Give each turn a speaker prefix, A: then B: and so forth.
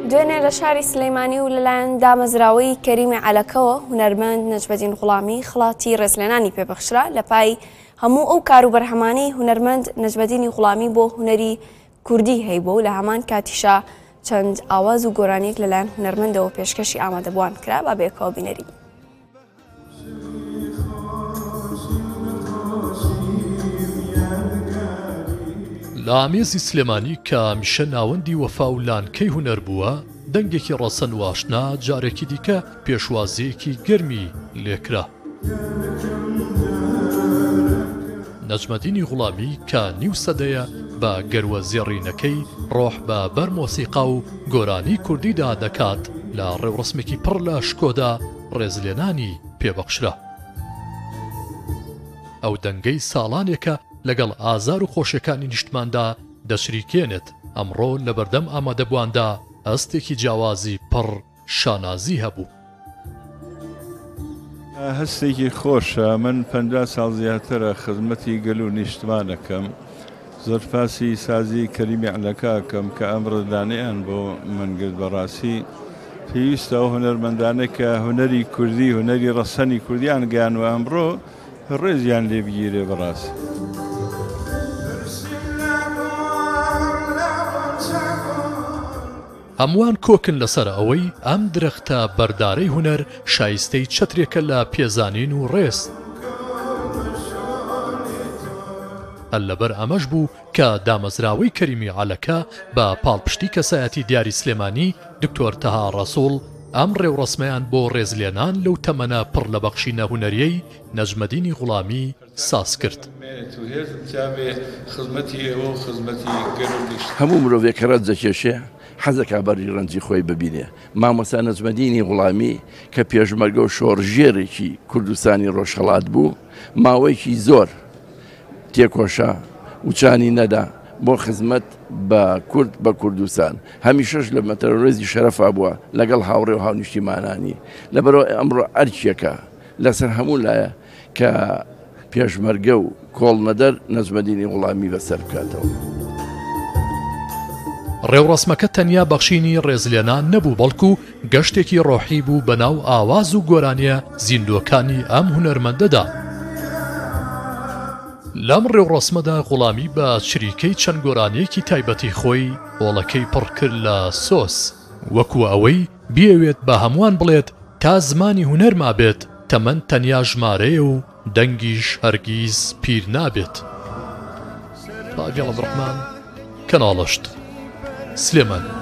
A: دوێنێ لە شاری سلەیمانی و لەلایەن دامەزراوەی کەریمی عەلەکەوە هونەرمەند نەجمەدین غوڵامی خڵاتی ڕێزلێنانی پێبەخشرا لە پای هەموو ئەو کار و بەرهەمانەی هونەرمەند نەجمەدینی غوڵامی بۆ هونەری کوردی هەیبوو و لە هەمان کاتیشا چەند ئاواز و گۆرانیەک لەلایەن هونەرمەندەوە پێشکەشی ئامادەبووان کرا با بێکەوە بینەری.
B: لە ئامێزی سلێمانی کە هەمیشە ناوەندی وەفا و لانکەی هونەر بووە، دەنگێکی ڕەسەن و ئاشنا جارێکی دیکە پێشوازەیەکی گەرمی لێکرا. نەجمەدینی غوڵامی کە نیو سەدەیە بە گەروە زێڕینەکەی ڕۆح بە بەر مۆسیقا و گۆرانی کوردیدا دەکات لە ڕێوڕسمێکی پڕ لە شکۆدا ڕێزلێنانی پێبەخشرا. ئەو دەنگەی ساڵانێکە لەگەڵ ئازار و خۆشیەکانی نیشتماندا دەشریکێنێت. ئەمڕۆ لە بەردەم ئامادەبوواندا هەستێکی جیاوازی پڕ شانازی هەبوو.
C: هەستێکی خۆشە. من 50 ساڵ زیاترە خزمەتی گەل و نیشتمانەکەم. زۆر پاسی سازی کەریمی عەلەکەکەم کە ئەم ڕێدانیان بۆ من گرت بەڕاستی پێویستە ئەو هونەرمەندانە کە هونەری کوردی هونەری ڕەسەنی کوردیان گیانوە ئەمڕۆ ڕێزیان لێ بگیرێ بەڕاستی.
B: هەمووان کۆکن لەسەر ئەوەی ئەم درەختە بەردارەی هونەر شایستەی چەترێکە لە پێزانین و ڕێز. هەر لەبەر ئەمەش بوو کە دامەزراوەی کەریمی عەلەکە بە پاڵپشتی کەسایەتی دیاری سلێمانی دکتۆر تەها ڕەسوڵ ئەم ڕێوڕسمەیان بۆ ڕێزلێنان لەو تەمەنە پڕ لە بەخشینە هونەریەی نەجمەدینی غوڵامی ساز کرد.
D: هەموو مرۆڤێک ڕەت دەکێشێ حەزەکە بەری ڕەنجی خۆی ببینێ. مامۆستا نەجمەدینی غوڵامی کە پێشمەرگە و شۆڕژێرێکی کوردستانی ڕۆژهەڵات بوو، ماوەیەکی زۆر تێکۆشا وچانی نەدا بۆ خزمەت بە کورد بە کوردستان. هەمیشەش لە مەتەرۆریزی شەرەفا بووە لەگەڵ هاوڕێ و هاونیشتیمانانی. لەبەرەوە ئەمڕۆ ئەرکێکە لەسەر هەموو لایە کە پێشمەرگە و کۆڵنەدەر نەجمەدینی غوڵامی بەسەر بکاتەوە.
B: ڕێوڕسمەکە تەنیا بەخشینی ڕێزلێنان نەبوو، بەڵکو گەشتێکی ڕۆحی بوو بەناو ئاواز و گۆرانیە زیندوەکانی ئەم هونەرمەندەدا. لەم ڕێوڕسمەدا غوڵامی بە چریکەی چەند گۆرانیەکی تایبەتی خۆی ئۆڵەکەی پڕ کرد لە سۆس، وەکو ئەوەی بیەوێت بە هەمووان بڵێت تا زمانی هونەر مابێت تەمەەن تەنیا ژمارەیە و دەنگیش هەرگیز پیر نابێت. باگەڵ عەبدوڕەحمان، کەناڵەشت، سلێمان.